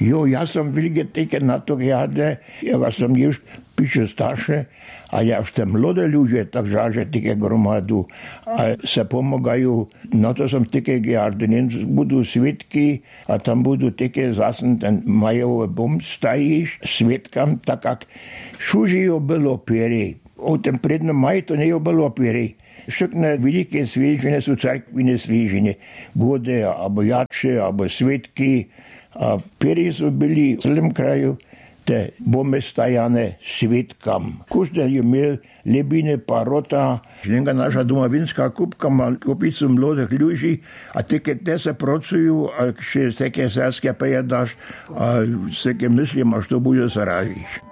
Jo, ja som veľké také na to jade, ja som už píše staršie, a ja už tam mladé ľudia, takže že také gromadu a sa pomagajú. Na to som také jade, budú svedky a tam budú také zase ten majové bom stajíš svedkam, tak jak šužijo bylo pieri. O ten prednom maj to nie bylo pieri. Všetné veľké sviečenie sú cerkvine sviečenie. Gode, alebo jače, alebo svedky. A pieri sú byli v celém kraju te bomme stajané svedkam. Každý je měl lebine parota. Lenka naša domovinská kupka má kopicu mladých ľudí a také te sa pracujú a keď také sérské pejedáš a také myslím, až to bude sa rážiť.